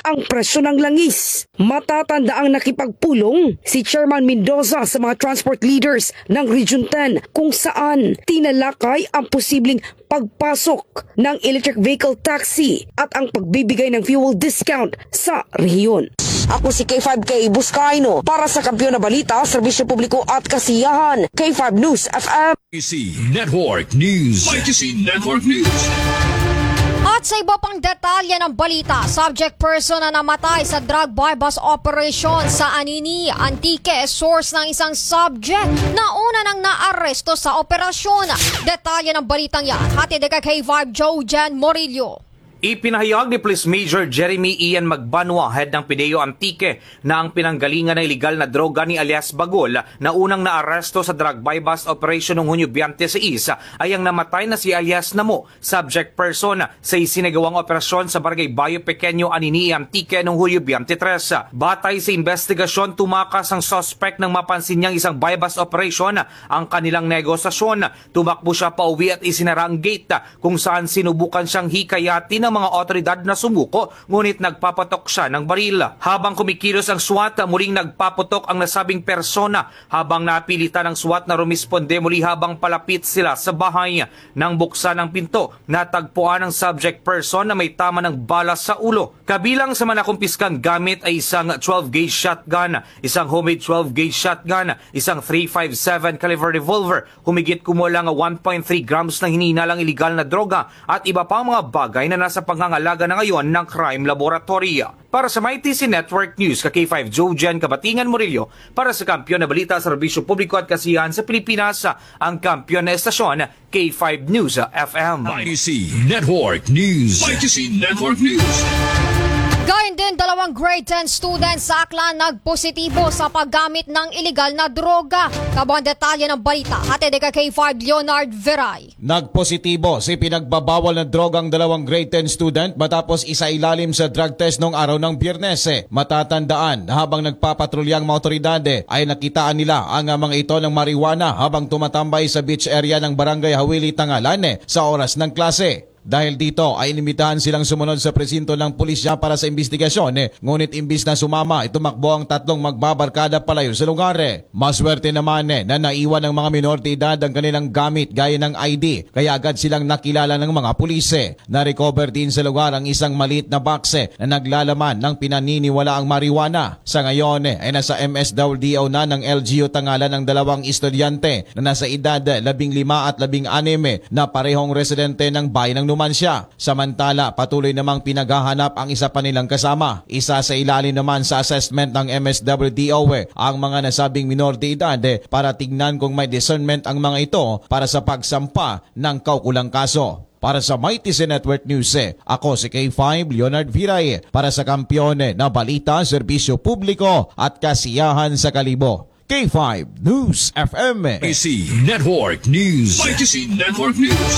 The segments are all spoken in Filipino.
ang presyo ng langis. Matatanda ang nakipagpulong si Chairman Mendoza sa mga transport leaders ng Region 10 kung saan tinalakay ang posibleng pagpasok ng electric vehicle taxi at ang pagbibigay ng fuel discount sa rehiyon. Ako si K5K Buscaino para sa Kampiyon na Balita, Serbisyo Publiko at Kasiyahan, K5 News FM. YTC Network News. YTC Network News. At sa iba pang detalye ng balita, subject person na namatay sa drug buy-bust operation sa Anini, Antique, source ng isang subject na una nang naaresto sa operasyon. Detalye ng balitang yan, hatid kay K5 Joe Jan Morillo. Ipinahayag ni Police Major Jeremy Ian Magbanwa, head ng Pideo Antique, na ang pinanggalingan ng iligal na droga ni alias Bagol na unang naaresto sa drug buy-bust operation noong Hunyo 26 ay ang namatay na si alias Namo, subject person sa isinagawang operasyon sa Barangay Bayo Pequeño, Anini, Antique noong Hunyo 23. Batay sa investigasyon, tumakas ang suspect nang mapansin niyang isang buy-bust operation ang kanilang negosasyon. Tumakbo siya pauwi at isinara ang gate kung saan sinubukan siyang hikayatin ng mga otoridad na sumuko, ngunit nagpapatok siya ng baril. Habang kumikilos ang SWAT, muling nagpaputok ang nasabing persona habang napilitan ng SWAT na rumisponde muli habang palapit sila sa bahay. Nang buksan ang pinto, natagpuan ang subject person na may tama ng bala sa ulo. Kabilang sa mga nakumpiskang gamit ay isang 12-gauge shotgun, isang homemade 12-gauge shotgun, isang .357 caliber revolver, humigit kumulang 1.3 grams ng hinihinalang iligal na droga at iba pang mga bagay na nasa pangangalaga na ngayon ng Crime Laboratory. Para sa YTC Network News, K5 Joe Jan Kabatingan Murillo, para sa Kampiyon na Balita, Serbisyo Publiko at Kasiyahan sa Pilipinas, ang kampiyon na estasyon K5 News FM. YTC Network News. YTC Network News. Gayon din, 2 grade 10 students sa Aklan nagpositibo sa paggamit ng iligal na droga. Kabuang detalye ng balita, hatid kay K5 Leonard Veray. Nagpositibo si pinagbabawal na drogang 2 grade 10 student matapos isailalim sa drug test noong araw ng Biyernes. Matatandaan, habang nagpapatrolya ang mga otoridad ay nakitaan nila ang mga ito ng marijuana habang tumatambay sa beach area ng Barangay Hawili, Tangalan sa oras ng klase. Dahil dito ay inimitahan silang sumunod sa presinto ng pulisya para sa investigasyon, ngunit imbis na sumama, tumakbo ang 3 magbabarkada palayo sa lugar. Maswerte naman na naiwan ng mga minor de edad ang kanilang gamit gaya ng ID, kaya agad silang nakilala ng mga pulise. Na-recover din sa lugar ang isang maliit na box na naglalaman ng pinaniniwalaang marijuana. Sa ngayon ay nasa MSWDO na ng LGU Tangalan ng 2 estudyante na nasa edad 15 at 16 na parehong residente ng bayan ng Numancia. Samantala, patuloy namang pinaghahanap ang isa pa nilang kasama. Isa sa ilalim naman sa assessment ng MSWDO ang mga nasabing minor de edad para tignan kung may discernment ang mga ito para sa pagsampa ng kaukulang kaso. Para sa YTC Network News, ako si K5 Leonard Viray para sa Kampiyon na Balita, Serbisyo Publiko at Kasiyahan sa Kalibo. K5 News FM. YTC Network News. YTC Network News.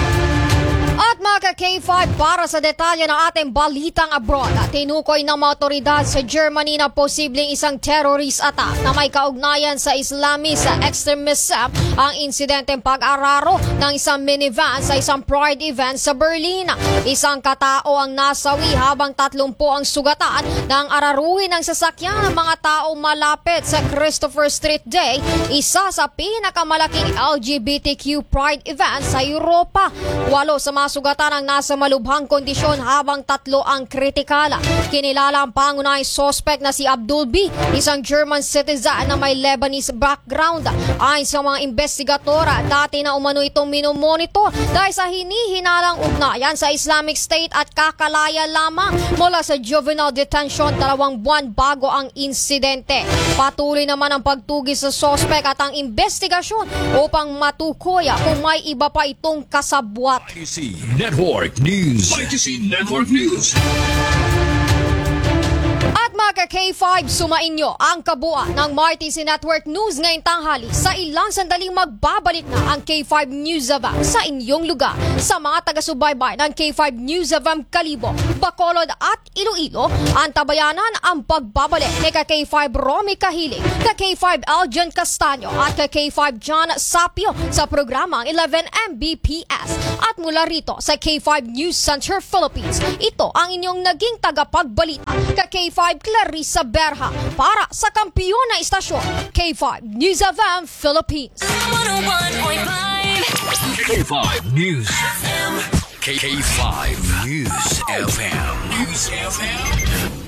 At mga K5, para sa detalye ng ating balitang abroad, tinukoy ng mga otoridad sa Germany na posibleng isang terrorist attack na may kaugnayan sa Islamist extremism ang insidenteng pag-araro ng isang minivan sa isang Pride event sa Berlin. Isang katao ang nasawi habang 30 ang sugatan ng araruhin ng sasakyan ng mga tao malapit sa Christopher Street Day, isa sa pinakamalaking LGBTQ Pride event sa Europa. 8 sa mga sugatan ang nasa malubhang kondisyon habang 3 ang kritikal. Kinilala ang pangunahing suspect na si Abdul B, isang German citizen na may Lebanese background. Ayon sa mga investigadora, dati na umano itong minomonitor dahil sa hinihinalang ugnayan sa Islamic State at kakalaya lamang mula sa juvenile detention 2 buwan bago ang insidente. Patuloy naman ang pagtugis sa suspect at ang investigasyon upang matukoy kung may iba pa itong kasabwat. YTC Network News. YTC Network News. At mga K5, sumainyo ang kabuuan ng MyTC Network News ngayong tanghali. Sa ilang sandaling magbabalik na ang K5 News of M sa inyong lugar. Sa mga taga-subaybay ng K5 News of M Kalibo, Bacolod at Iloilo, antabayanan ang pagbabalik ni K5 Romy Kahiling, K5 Eljan Castaño at K5 John Sapio sa programang 11 Mbps. At mula rito sa K5 News Center Philippines, ito ang inyong naging tagapagbalita, K5 Clarissa Berha para sa kampiyon na istasyon, K5 News of M Philippines. 101.5 K5 News FM. K5 News FM.